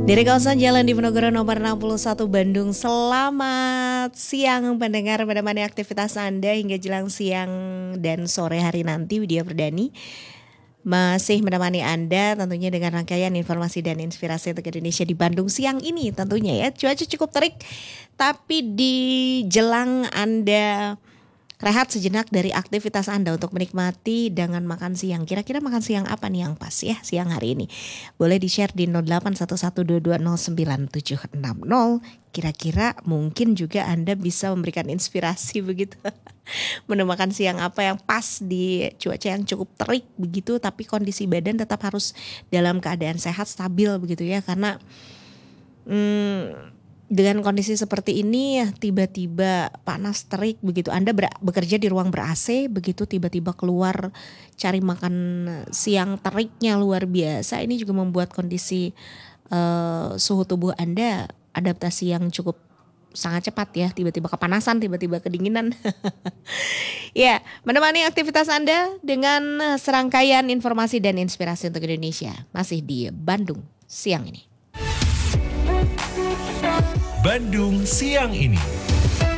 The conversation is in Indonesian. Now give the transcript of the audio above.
Dari kawasan Jalan Diponegoro nomor 61 Bandung, selamat siang pendengar, menemani aktivitas Anda hingga jelang siang dan sore hari nanti. Widya Perdani masih menemani Anda tentunya dengan rangkaian informasi dan inspirasi untuk Indonesia di Bandung siang ini tentunya ya. Cuaca cukup terik, tapi di jelang Anda rehat sejenak dari aktivitas Anda untuk menikmati dengan makan siang. Kira-kira makan siang apa nih yang pas ya siang hari ini? Boleh di-share di 0811220976. Kira-kira mungkin juga Anda bisa memberikan inspirasi begitu. Menu makan siang apa yang pas di cuaca yang cukup terik begitu, tapi kondisi badan tetap harus dalam keadaan sehat, stabil begitu ya. Karena dengan kondisi seperti ini ya, tiba-tiba panas terik begitu, Anda bekerja di ruang ber-AC begitu, tiba-tiba keluar cari makan siang teriknya luar biasa. Ini juga membuat kondisi suhu tubuh Anda adaptasi yang cukup sangat cepat ya, tiba-tiba kepanasan, tiba-tiba kedinginan. Ya, menemani aktivitas Anda dengan serangkaian informasi dan inspirasi untuk Indonesia masih di Bandung siang ini. Bandung siang ini.